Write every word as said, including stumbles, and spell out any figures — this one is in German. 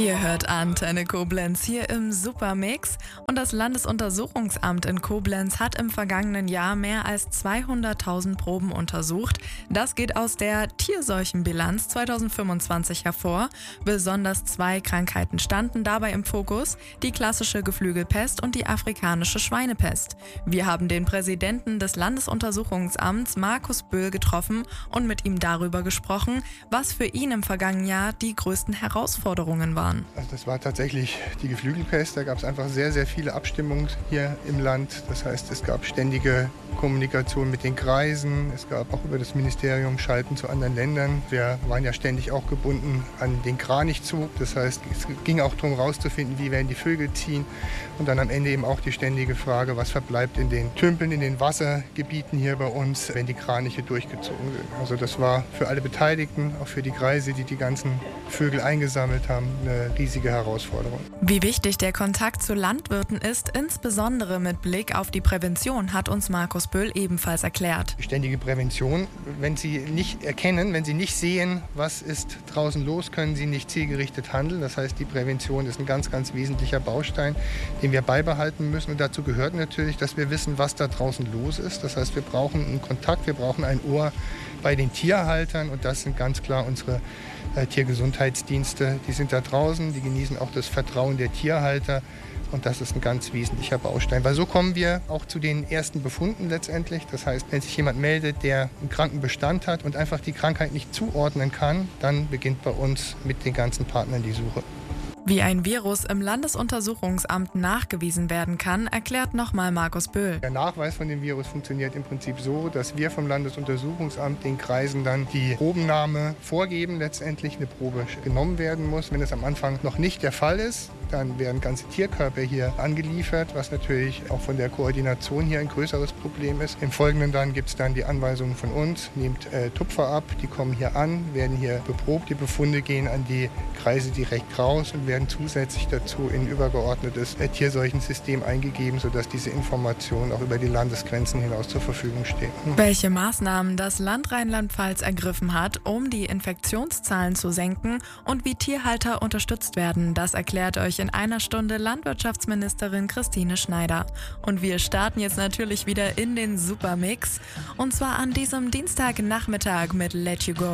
Ihr hört Antenne Koblenz hier im Supermix und das Landesuntersuchungsamt in Koblenz hat im vergangenen Jahr mehr als zweihunderttausend Proben untersucht. Das geht aus der Tierseuchenbilanz zweitausendfünfundzwanzig hervor. Besonders zwei Krankheiten standen dabei im Fokus, die klassische Geflügelpest und die afrikanische Schweinepest. Wir haben den Präsidenten des Landesuntersuchungsamts, Markus Böhl, getroffen und mit ihm darüber gesprochen, was für ihn im vergangenen Jahr die größten Herausforderungen waren. Also das war tatsächlich die Geflügelpest. Da gab es einfach sehr, sehr viele Abstimmungen hier im Land. Das heißt, es gab ständige Kommunikation mit den Kreisen. Es gab auch über das Ministerium Schalten zu anderen Ländern. Wir waren ja ständig auch gebunden an den Kranichzug. Das heißt, es ging auch darum herauszufinden, wie werden die Vögel ziehen. Und dann am Ende eben auch die ständige Frage, was verbleibt in den Tümpeln, in den Wassergebieten hier bei uns, wenn die Kraniche durchgezogen sind. Also das war für alle Beteiligten, auch für die Kreise, die die ganzen Vögel eingesammelt haben, eine riesige Herausforderung. Wie wichtig der Kontakt zu Landwirten ist, insbesondere mit Blick auf die Prävention, hat uns Markus Böhl ebenfalls erklärt. Die ständige Prävention, wenn Sie nicht erkennen, wenn Sie nicht sehen, was ist draußen los, können Sie nicht zielgerichtet handeln. Das heißt, die Prävention ist ein ganz, ganz wesentlicher Baustein, den wir beibehalten müssen. Und dazu gehört natürlich, dass wir wissen, was da draußen los ist. Das heißt, wir brauchen einen Kontakt, wir brauchen ein Ohr bei den Tierhaltern und das sind ganz klar unsere äh, Tiergesundheitsdienste. Die sind da draußen, die genießen auch das Vertrauen der Tierhalter und das ist ein ganz wesentlicher Baustein. Weil so kommen wir auch zu den ersten Befunden letztendlich. Das heißt, wenn sich jemand meldet, der einen Krankenbestand hat und einfach die Krankheit nicht zuordnen kann, dann beginnt bei uns mit den ganzen Partnern die Suche. Wie ein Virus im Landesuntersuchungsamt nachgewiesen werden kann, erklärt nochmal Markus Böhl. Der Nachweis von dem Virus funktioniert im Prinzip so, dass wir vom Landesuntersuchungsamt den Kreisen dann die Probennahme vorgeben, letztendlich eine Probe genommen werden muss. Wenn es am Anfang noch nicht der Fall ist, dann werden ganze Tierkörper hier angeliefert, was natürlich auch von der Koordination hier ein größeres Problem ist. Im Folgenden dann gibt es dann die Anweisungen von uns, nehmt äh, Tupfer ab, die kommen hier an, werden hier beprobt, die Befunde gehen an die Kreise direkt raus und werden zusätzlich dazu in ein übergeordnetes äh, Tierseuchensystem eingegeben, sodass diese Informationen auch über die Landesgrenzen hinaus zur Verfügung stehen. Hm. Welche Maßnahmen das Land Rheinland-Pfalz ergriffen hat, um die Infektionszahlen zu senken und wie Tierhalter unterstützt werden, das erklärt euch in einer Stunde Landwirtschaftsministerin Christine Schneider. Und wir starten jetzt natürlich wieder in den Supermix und zwar an diesem Dienstagnachmittag mit Let You Go.